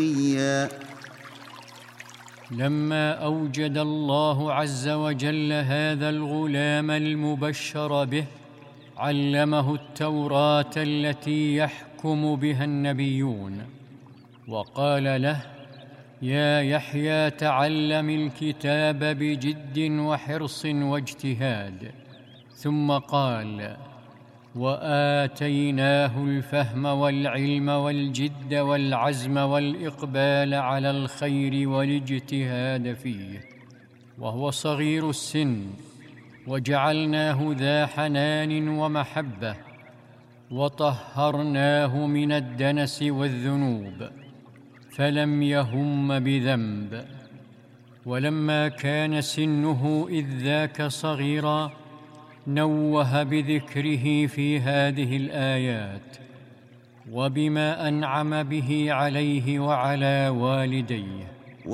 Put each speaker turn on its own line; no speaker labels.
لما أوجد الله عز وجل هذا الغلام المبشر به، علمه التوراة التي يحكم بها النبيون، وقال له: يا يحيى تعلم الكتاب بجد وحرص واجتهاد. ثم قال: وآتيناه الفهم والعلم والجد والعزم والإقبال على الخير والاجتهاد فيه وهو صغير السن، وجعلناه ذا حنان ومحبة، وطهرناه من الدنس والذنوب، فلم يهم بذنب. ولما كان سنه إذ ذاك صغيرا، نوه بذكره في هذه الآيات، وبما أنعم به عليه وعلى والديه.